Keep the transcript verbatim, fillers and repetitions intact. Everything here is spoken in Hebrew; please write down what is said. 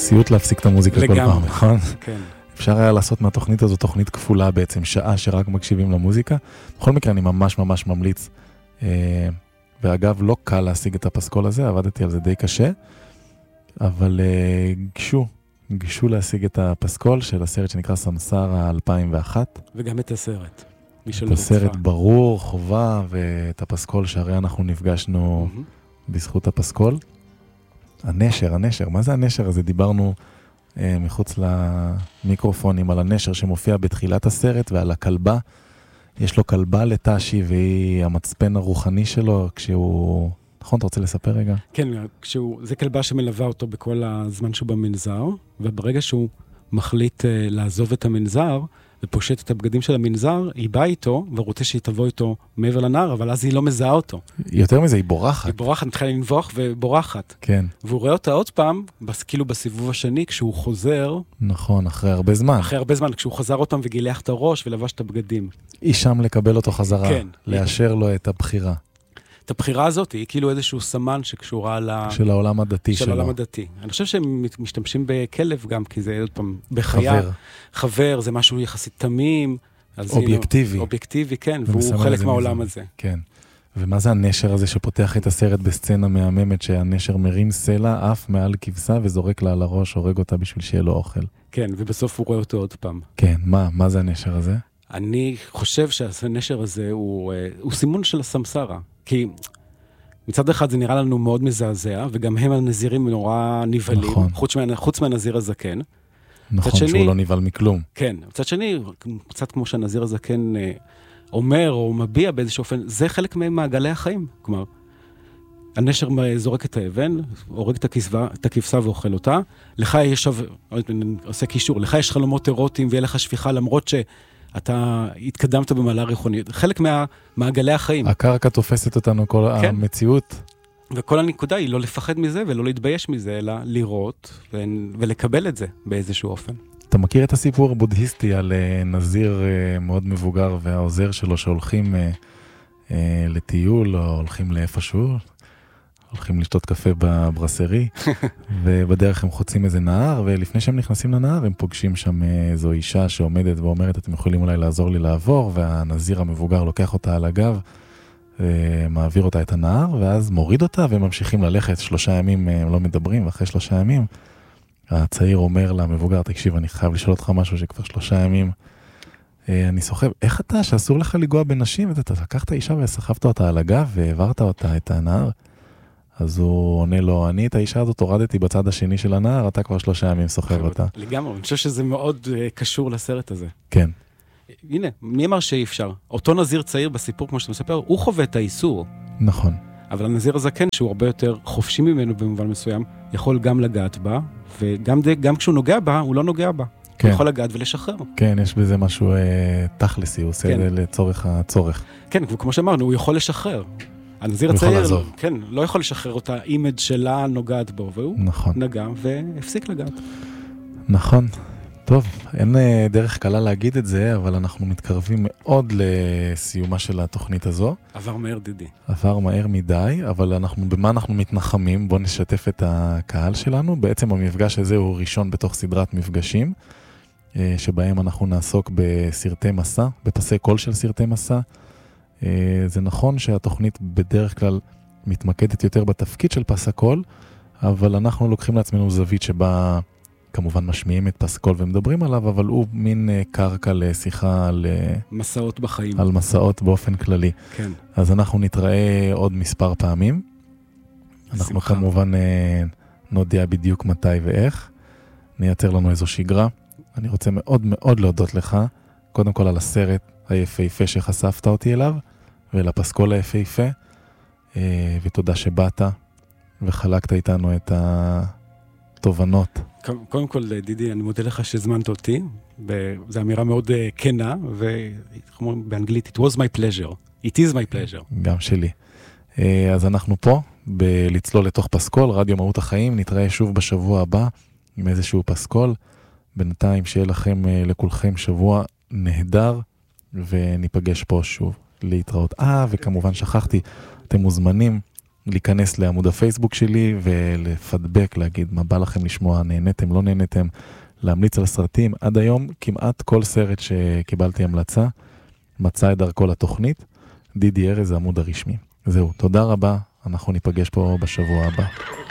סיוט להפסיק את המוזיקה כל פעם, נכון? כן. אפשר היה לעשות מהתוכנית הזו תוכנית כפולה בעצם, שעה שרק מקשיבים למוזיקה. בכל מקרה אני ממש ממש ממליץ, ואגב לא קל להשיג את הפסקול הזה, עבדתי על זה די קשה, אבל גשו, גשו להשיג את הפסקול של הסרט שנקרא סמסרה אלפיים ואחת. וגם את הסרט. את הסרט ברור, חובה, ואת הפסקול שהרי אנחנו נפגשנו בזכות הפסקול. הנשר, הנשר, מה זה הנשר הזה? דיברנו אה, מחוץ למיקרופונים על הנשר שמופיע בתחילת הסרט ועל הכלבה. יש לו כלבה לטאשי והיא המצפן הרוחני שלו כשהוא... נכון, אתה רוצה לספר רגע? כן, כשהוא... זה כלבה שמלווה אותו בכל הזמן שהוא במנזר, וברגע שהוא מחליט אה, לעזוב את המנזר, ופושט את הבגדים של המנזר, היא באה איתו, ורוצה שהיא תבוא איתו מעבר לנהר, אבל אז היא לא מזהה אותו. יותר מזה, היא בורחת. היא בורחת, מתחילה לנבוח ובורחת. כן. והוא רואה אותה עוד פעם, כאילו בסיבוב השני, כשהוא חוזר... נכון, אחרי הרבה זמן. אחרי הרבה זמן, כשהוא חזר אותם וגילח את הראש ולבש את הבגדים. היא שם לקבל אותו חזרה. כן. לאשר לו את הבחירה. את הבחירה הזאת היא כאילו איזשהו סמן שקשורה ל... של העולם הדתי שלו. של העולם הדתי. אני חושב שהם משתמשים בכלב גם, כי זה עוד פעם, בחיה. חבר. חבר, זה משהו יחסית תמים. אובייקטיבי. אובייקטיבי, כן, והוא חלק מהעולם הזה. כן. ומה זה הנשר הזה שפותח את הסרט בסצנה מהממת, שהנשר מרים סלע, אף מעל כבשה וזורק לה על הראש, הורג אותה בשביל שיהיה לו אוכל. כן, ובסוף הוא רואה אותו עוד פעם. כן, מה? מה זה הנשר הזה? אני חושב שהנשר הזה הוא, הוא סימון של הסמסרה. כי מצד אחד זה נראה לנו מאוד מזעזע, וגם הם הנזירים נורא נבלים, נכון. חוץ, מה, חוץ מהנזיר הזקן. נכון, שני, שהוא לא נבל מכלום. כן, מצד שני, קצת כמו שהנזיר הזקן אומר או מביע באיזשהו אופן, זה חלק ממעגלי החיים. כלומר, הנשר זורק את האבן, הורג את הכבשה, את הכבשה ואוכל אותה, לך יש, עושה קישור, לך יש חלומות אירוטיים ויהיה לך שפיכה, למרות ש... אתה התקדמת במעלה ריחונית. חלק מהמעגלי החיים. הקרקע תופסת אותנו, כל כן. המציאות. וכל הנקודה היא לא לפחד מזה ולא להתבייש מזה, אלא לראות ו... ולקבל את זה באיזשהו אופן. אתה מכיר את הסיפור הבודהיסטי על נזיר מאוד מבוגר והעוזר שלו שהולכים לטיול או הולכים לאיפשהו? הולכים לשתות קפה בברסרי, ובדרך הם חוצים איזה נהר, ולפני שהם נכנסים לנהר, הם פוגשים שם איזו אישה שעומדת ואומרת, אתם יכולים אולי לעזור לי לעבור, והנזיר המבוגר לוקח אותה על הגב, מעביר אותה את הנהר, ואז מוריד אותה, והם ממשיכים ללכת, שלושה ימים הם לא מדברים, ואחרי שלושה ימים, הצעיר אומר למבוגר, תקשיב, אני חייב לשאול אותך משהו שכבר שלושה ימים, אני סוחב, איך אתה שאסור לך לגוע בנשים, אתה לקחת אישה וסחבת אותה על הגב, והעברת אותה את הנהר, אז הוא עונה לו, אני את האישה הזאת הורדתי בצד השני של הנהר, אתה כבר שלושה ימים סוחב אותה. לגמרי, אני חושב שזה מאוד קשור לסרט הזה. כן. הנה, מי אמר שאי אפשר? אותו נזיר צעיר בסיפור, כמו שאתה מספר, הוא חווה את האיסור. נכון. אבל הנזיר הזקן, שהוא הרבה יותר חופשי ממנו במובן מסוים, יכול גם לגעת בה, וגם גם כשהוא נוגע בה, הוא לא נוגע בה. כן. הוא יכול לגעת ולשחרר. כן, יש בזה משהו אה, תכלסי, הוא עושה כן. לצורך הצורך. כן, וכמו שאמרנו, הוא יכול לשחרר. הנזיר הצעיר, כן, לא יכול לשחרר אותה אימג' שלה נוגעת בו, והוא נכון. נגע והפסיק לגעת. נכון. טוב, אין דרך קלה להגיד את זה, אבל אנחנו מתקרבים מאוד לסיומה של התוכנית הזו. עבר מהר דידי. עבר מהר מדי, אבל אנחנו, במה אנחנו מתנחמים? בואו נשתף את הקהל שלנו. בעצם המפגש הזה הוא ראשון בתוך סדרת מפגשים, שבהם אנחנו נעסוק בסרטי מסע, בפסי קול של סרטי מסע. זה נכון שהתוכנית בדרך כלל מתמקדת יותר בתפקיד של פס הקול, אבל אנחנו לוקחים לעצמנו זווית שבה כמובן משמיעים את פס הקול ומדברים עליו, אבל הוא מין קרקע לשיחה על מסעות בחיים. על מסעות באופן כללי. כן. אז אנחנו נתראה עוד מספר פעמים. אנחנו שמחה. כמובן נודיע בדיוק מתי ואיך. נייצר לנו איזו שגרה. אני רוצה מאוד מאוד להודות לך, קודם כל על הסרט היפהפה שחשפת אותי אליו, ולפסקול היפהפה, ותודה שבאת וחלקת איתנו את התובנות. קודם כל, דידי, אני מודה לך שהזמנת אותי, זו אמירה מאוד כנה, וכמו באנגלית, it was my pleasure, it is my pleasure. גם שלי. אז אנחנו פה, בלצלול לתוך פסקול, רדיו מהות החיים, נתראה שוב בשבוע הבא, עם איזשהו פסקול, בינתיים שיהיה לכם, לכולכם שבוע נהדר, וניפגש פה שוב להתראות. אה, וכמובן שכחתי, אתם מוזמנים להיכנס לעמוד הפייסבוק שלי ולפדבק, להגיד מה בא לכם לשמוע, נהנתם, לא נהנתם, להמליץ על הסרטים. עד היום כמעט כל סרט שקיבלתי המלצה מצא את דרכו לתוכנית. דידי ארז, העמוד הרשמי. זהו, תודה רבה, אנחנו ניפגש פה בשבוע הבא.